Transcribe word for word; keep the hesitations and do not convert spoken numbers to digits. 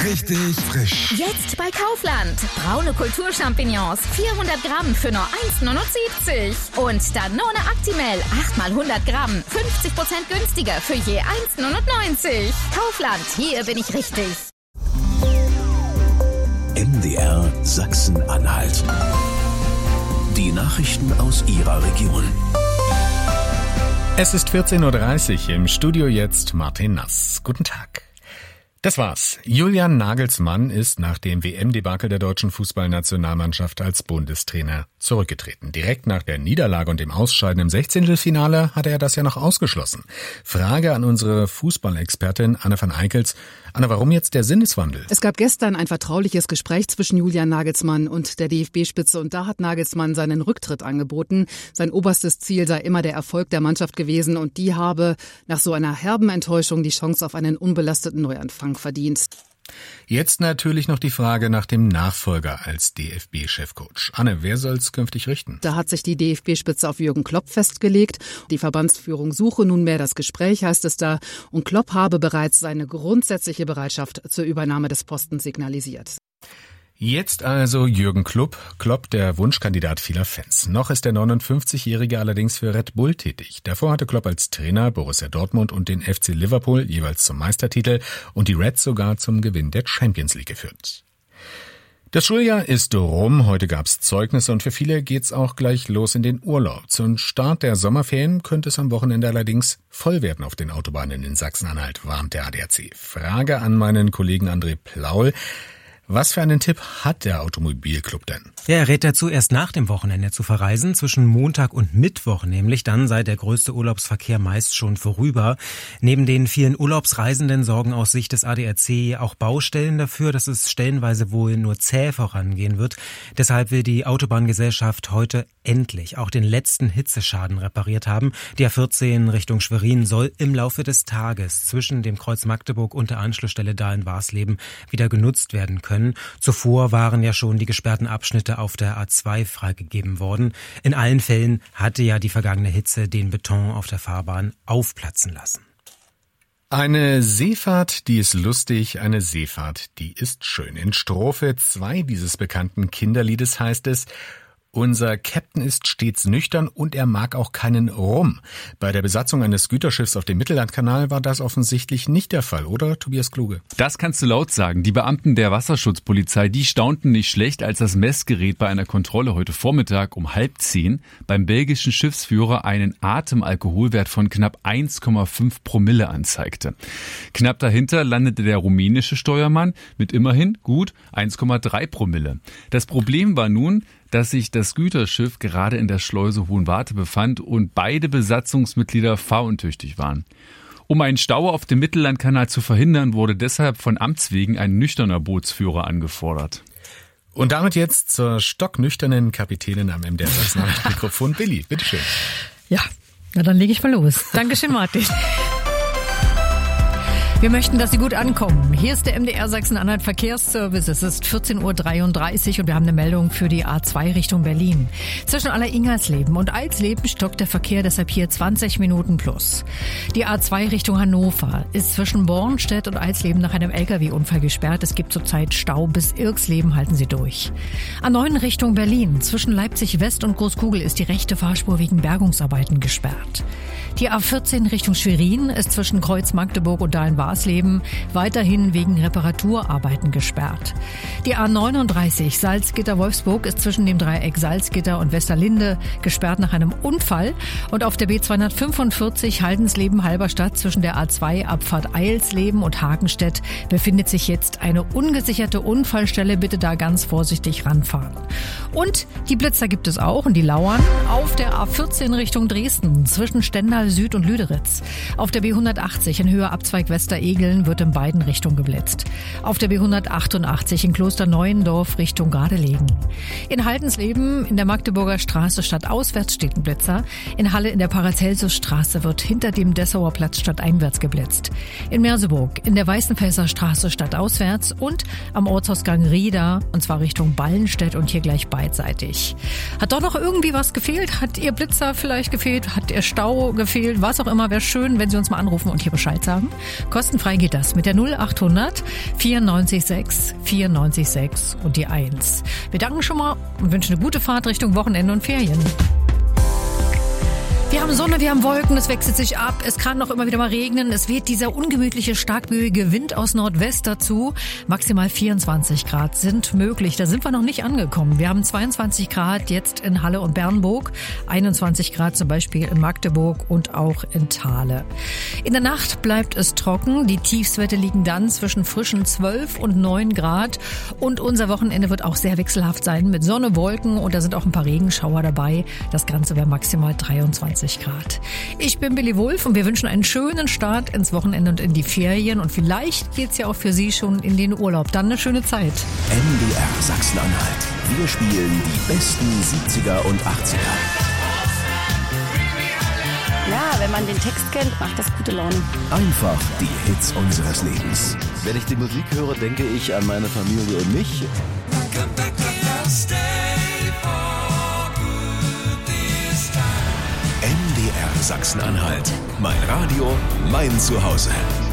richtig frisch. Jetzt bei Kaufland. Braune Kulturchampignons, vierhundert Gramm für nur eins Komma neunundsiebzig. Und Danone Actimel, acht mal hundert Gramm, fünfzig Prozent günstiger für je eins Komma neunundneunzig. Kaufland, hier bin ich richtig. M D R Sachsen-Anhalt. Die Nachrichten aus Ihrer Region. Es ist vierzehn Uhr dreißig, im Studio jetzt Martin Nass. Guten Tag. Das war's. Julian Nagelsmann ist nach dem W M-Debakel der deutschen Fußballnationalmannschaft als Bundestrainer zurückgetreten. Direkt nach der Niederlage und dem Ausscheiden im Sechzehntelfinale hatte er das ja noch ausgeschlossen. Frage an unsere Fußballexpertin Anne van Eickels. Anne, warum jetzt der Sinneswandel? Es gab gestern ein vertrauliches Gespräch zwischen Julian Nagelsmann und der D F B-Spitze und da hat Nagelsmann seinen Rücktritt angeboten. Sein oberstes Ziel sei immer der Erfolg der Mannschaft gewesen und die habe nach so einer herben Enttäuschung die Chance auf einen unbelasteten Neuanfang verdient. Jetzt natürlich noch die Frage nach dem Nachfolger als D F B-Chefcoach. Anne, wer soll's künftig richten? Da hat sich die D F B-Spitze auf Jürgen Klopp festgelegt. Die Verbandsführung suche nunmehr das Gespräch, heißt es da. Und Klopp habe bereits seine grundsätzliche Bereitschaft zur Übernahme des Postens signalisiert. Jetzt also Jürgen Klopp, Klopp der Wunschkandidat vieler Fans. Noch ist der neunundfünfzigjährige allerdings für Red Bull tätig. Davor hatte Klopp als Trainer Borussia Dortmund und den F C Liverpool jeweils zum Meistertitel und die Reds sogar zum Gewinn der Champions League geführt. Das Schuljahr ist rum, heute gab's Zeugnisse und für viele geht's auch gleich los in den Urlaub. Zum Start der Sommerferien könnte es am Wochenende allerdings voll werden auf den Autobahnen in Sachsen-Anhalt, warnt der A D A C. Frage an meinen Kollegen André Plaul. Was für einen Tipp hat der Automobilclub denn? Ja, er rät dazu, erst nach dem Wochenende zu verreisen, zwischen Montag und Mittwoch nämlich. Dann sei der größte Urlaubsverkehr meist schon vorüber. Neben den vielen Urlaubsreisenden sorgen aus Sicht des A D A C auch Baustellen dafür, dass es stellenweise wohl nur zäh vorangehen wird. Deshalb will die Autobahngesellschaft heute endlich auch den letzten Hitzeschaden repariert haben. Die A vierzehn Richtung Schwerin soll im Laufe des Tages zwischen dem Kreuz Magdeburg und der Anschlussstelle Dahlen-Warsleben wieder genutzt werden können. Zuvor waren ja schon die gesperrten Abschnitte auf der A zwei freigegeben worden. In allen Fällen hatte ja die vergangene Hitze den Beton auf der Fahrbahn aufplatzen lassen. Eine Seefahrt, die ist lustig, eine Seefahrt, die ist schön. In Strophe zwei dieses bekannten Kinderliedes heißt es: Unser Captain ist stets nüchtern und er mag auch keinen Rum. Bei der Besatzung eines Güterschiffs auf dem Mittellandkanal war das offensichtlich nicht der Fall, oder, Tobias Kluge? Das kannst du laut sagen. Die Beamten der Wasserschutzpolizei, die staunten nicht schlecht, als das Messgerät bei einer Kontrolle heute Vormittag um halb zehn beim belgischen Schiffsführer einen Atemalkoholwert von knapp eins Komma fünf Promille anzeigte. Knapp dahinter landete der rumänische Steuermann mit immerhin gut eins Komma drei Promille. Das Problem war nun, dass sich das Güterschiff gerade in der Schleuse Hohenwarte befand und beide Besatzungsmitglieder fahruntüchtig waren. Um einen Stau auf dem Mittellandkanal zu verhindern, wurde deshalb von Amts wegen ein nüchterner Bootsführer angefordert. Und damit jetzt zur stocknüchternen Kapitänin am M D R Sachsen-Anhalt-Mikrofon. Billy, bitteschön. Ja, na dann lege ich mal los. Dankeschön, Martin. Wir möchten, dass Sie gut ankommen. Hier ist der M D R Sachsen-Anhalt Verkehrsservice. Es ist vierzehn Uhr dreiunddreißig und wir haben eine Meldung für die A zwei Richtung Berlin. Zwischen Aller-Ingersleben und Alsleben stockt der Verkehr, deshalb hier zwanzig Minuten plus. Die A zwei Richtung Hannover ist zwischen Bornstedt und Alsleben nach einem L K W-Unfall gesperrt. Es gibt zurzeit Stau bis Irksleben, halten Sie durch. A neun Richtung Berlin. Zwischen Leipzig West und Großkugel ist die rechte Fahrspur wegen Bergungsarbeiten gesperrt. Die A vierzehn Richtung Schwerin ist zwischen Kreuz Magdeburg und Dahlen-Warsleben weiterhin wegen Reparaturarbeiten gesperrt. Die A neununddreißig Salzgitter-Wolfsburg ist zwischen dem Dreieck Salzgitter und Westerlinde gesperrt nach einem Unfall. Und auf der B zweihundertfünfundvierzig Haldensleben-Halberstadt zwischen der A zwei Abfahrt Eilsleben und Hagenstedt befindet sich jetzt eine ungesicherte Unfallstelle. Bitte da ganz vorsichtig ranfahren. Und die Blitzer gibt es auch und die lauern auf der A vierzehn Richtung Dresden zwischen Stendal Süd und Lüderitz. Auf der B hundertachtzig in Höhe Abzweig Westeregeln wird in beiden Richtungen geblitzt. Auf der B hundertachtundachtzig in Klosterneuendorf Richtung Gardelegen. In Haldensleben in der Magdeburger Straße stadtauswärts steht ein Blitzer. In Halle in der Paracelsusstraße wird hinter dem Dessauer Platz stadteinwärts geblitzt. In Merseburg in der Weißenfelser Straße stadtauswärts und am Ortsausgang Rieda, und zwar Richtung Ballenstedt und hier gleich beidseitig. Hat doch noch irgendwie was gefehlt? Hat Ihr Blitzer vielleicht gefehlt? Hat Ihr Stau gefehlt? Was auch immer, wäre schön, wenn Sie uns mal anrufen und hier Bescheid sagen. Kostet Kostenfrei geht das mit der null achthundert vierundneunzig sechs vierundneunzig sechs und die eins. Wir danken schon mal und wünschen eine gute Fahrt Richtung Wochenende und Ferien. Wir haben Sonne, wir haben Wolken, es wechselt sich ab, es kann noch immer wieder mal regnen, es weht dieser ungemütliche, starkböige Wind aus Nordwest dazu. Maximal vierundzwanzig Grad sind möglich, da sind wir noch nicht angekommen. Wir haben zweiundzwanzig Grad jetzt in Halle und Bernburg, einundzwanzig Grad zum Beispiel in Magdeburg und auch in Thale. In der Nacht bleibt es trocken, die Tiefstwerte liegen dann zwischen frischen zwölf und neun Grad und unser Wochenende wird auch sehr wechselhaft sein mit Sonne, Wolken und da sind auch ein paar Regenschauer dabei. Das Ganze wäre maximal dreiundzwanzig Grad. Ich bin Billy Wulff und wir wünschen einen schönen Start ins Wochenende und in die Ferien und vielleicht geht's ja auch für Sie schon in den Urlaub. Dann eine schöne Zeit. M D R Sachsen-Anhalt. Wir spielen die besten siebziger und achtziger. Ja, wenn man den Text kennt, macht das gute Laune. Einfach die Hits unseres Lebens. Wenn ich die Musik höre, denke ich an meine Familie und mich. M D R Sachsen-Anhalt. Mein Radio, mein Zuhause.